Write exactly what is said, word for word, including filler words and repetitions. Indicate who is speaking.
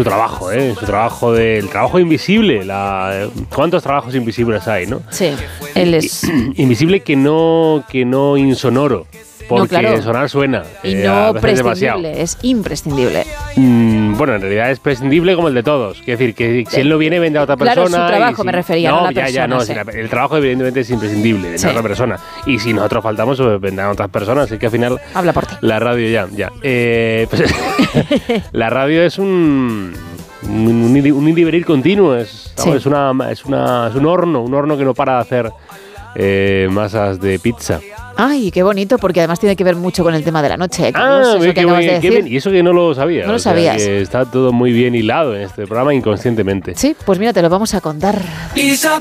Speaker 1: su trabajo, ¿eh? Su trabajo del trabajo invisible. La, ¿Cuántos trabajos invisibles hay, no?
Speaker 2: Sí, él es...
Speaker 1: Invisible que no, que no insonoro. Porque
Speaker 2: no, claro.
Speaker 1: sonar suena.
Speaker 2: Y
Speaker 1: eh,
Speaker 2: no
Speaker 1: prescindible,
Speaker 2: demasiado. Es imprescindible.
Speaker 1: Mm, bueno, en realidad es prescindible como el de todos. Quiero decir, que si él no viene, vende a otra persona.
Speaker 2: Claro, su trabajo
Speaker 1: si,
Speaker 2: me refería, no, no la
Speaker 1: ya,
Speaker 2: persona.
Speaker 1: Ya, no,
Speaker 2: sí.
Speaker 1: si el trabajo evidentemente es imprescindible, vende sí. a otra persona. Y si nosotros faltamos, pues vendrán otras personas. Así que al final...
Speaker 2: Habla por ti.
Speaker 1: La radio ya, ya. Eh, pues, la radio es un... Un, un, un individir continuo. Es, sí. es, una, es, una, es un horno, un horno que no para de hacer eh, masas de pizza.
Speaker 2: Ay, qué bonito, porque además tiene que ver mucho con el tema de la noche.
Speaker 1: Ah, eso que acabas de decir. Y eso que no lo sabía.
Speaker 2: No lo sabías.
Speaker 1: Sea, que está todo muy bien hilado en este programa inconscientemente.
Speaker 2: Sí, pues mira, te lo vamos a contar.